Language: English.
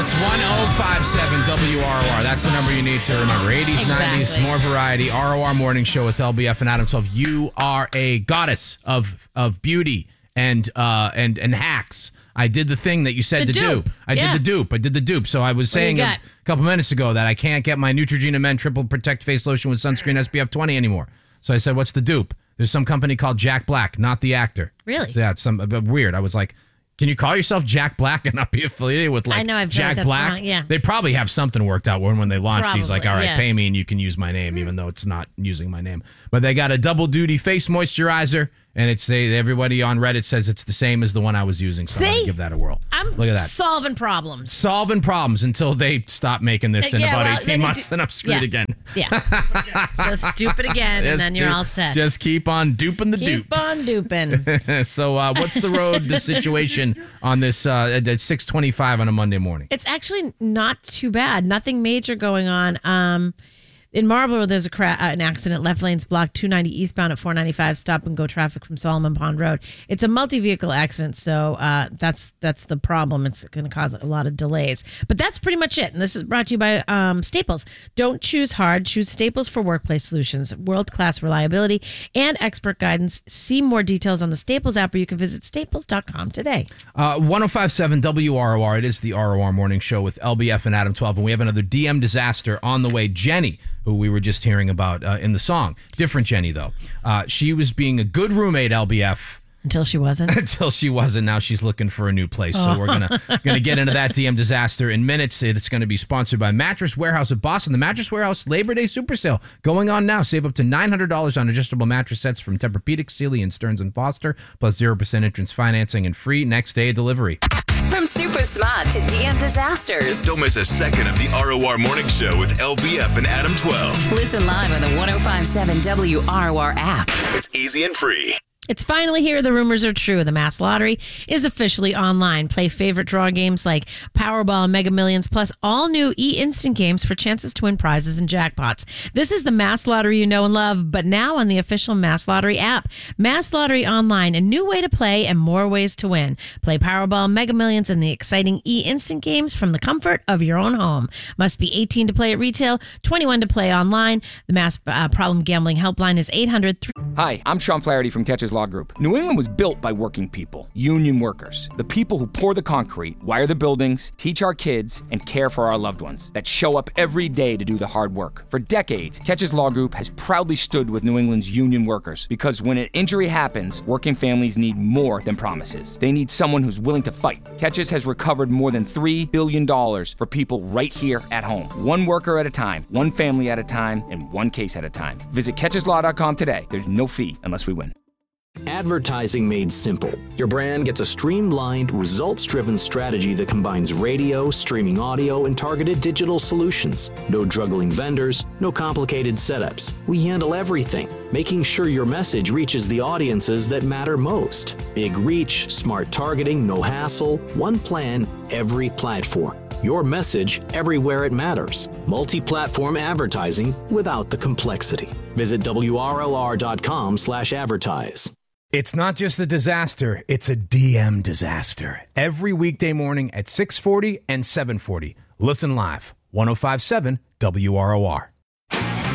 It's 1057 WROR. That's the number you need to remember. 80s, 90s, more variety. ROR Morning Show with LBF and Adam 12. You are a goddess of beauty and hacks. I did the thing that you said to do. I did the dupe. So I was saying a couple minutes ago that I can't get my Neutrogena Men Triple Protect Face Lotion with Sunscreen SPF 20 anymore. So I said, what's the dupe? There's some company called Jack Black, not the actor. Really? So yeah, it's a bit weird. I was like, can you call yourself Jack Black and not be affiliated with I know, I've Jack heard Black? Wrong. Yeah. They probably have something worked out when they launched. He's like, all right, yeah. pay me and you can use my name, even though it's not using my name. But they got a double duty face moisturizer, and everybody on Reddit says it's the same as the one I was using. So I'm going to give that a whirl. Look at that. Solving problems. Solving problems until they stop making this in about 18 months, then I'm screwed again. Yeah. Just dupe it again, and then you're all set. Just keep on duping the dupes. Keep on duping. So what's the situation on this at 6:25 on a Monday morning? It's actually not too bad. Nothing major going on. In Marlborough, there's an accident. Left lane's blocked. 290 eastbound at 495. Stop and go traffic from Solomon Pond Road. It's a multi-vehicle accident, so that's the problem. It's going to cause a lot of delays. But that's pretty much it. And this is brought to you by Staples. Don't choose hard. Choose Staples for workplace solutions. World-class reliability and expert guidance. See more details on the Staples app, or you can visit staples.com today. 1057 WROR. It is the ROR Morning Show with LBF and Adam 12. And we have another DM disaster on the way. Jenny, who we were just hearing about in the song. Different Jenny, though. She was being a good roommate, LBF. Until she wasn't. Until she wasn't. Now she's looking for a new place. So we're gonna get into that DM disaster in minutes. It's going to be sponsored by Mattress Warehouse of Boston. The Mattress Warehouse Labor Day Super Sale going on now. Save up to $900 on adjustable mattress sets from Tempur-Pedic, Sealy, and Stearns & Foster, plus 0% entrance financing and free next day delivery. From super smart to DM disasters. Don't miss a second of the ROR Morning Show with LBF and Adam 12. Listen live on the 1057 WROR app. It's easy and free. It's finally here. The rumors are true. The Mass Lottery is officially online. Play favorite draw games like Powerball and Mega Millions, plus all new e-instant games for chances to win prizes and jackpots. This is the Mass Lottery you know and love, but now on the official Mass Lottery app. Mass Lottery Online, a new way to play and more ways to win. Play Powerball, Mega Millions, and the exciting e-instant games from the comfort of your own home. Must be 18 to play at retail, 21 to play online. The Mass Problem Gambling Helpline is 800. Hi, I'm Sean Flaherty from Catches Law Group. New England was built by working people, union workers, the people who pour the concrete, wire the buildings, teach our kids, and care for our loved ones, that show up every day to do the hard work. For decades, Catches Law Group has proudly stood with New England's union workers, because when an injury happens, working families need more than promises. They need someone who's willing to fight. Catches has recovered more than $3 billion for people right here at home. One worker at a time, one family at a time, and one case at a time. Visit catcheslaw.com today. There's no fee unless we win. Advertising made simple. Your brand gets a streamlined, results-driven strategy that combines radio, streaming audio, and targeted digital solutions. No juggling vendors, no complicated setups. We handle everything, making sure your message reaches the audiences that matter most. Big reach, smart targeting, no hassle, one plan, every platform. Your message everywhere it matters. Multi-platform advertising without the complexity. Visit WROR.com/advertise. It's not just a disaster, it's a DM disaster. Every weekday morning at 6:40 and 7:40. Listen live, 1057 WROR.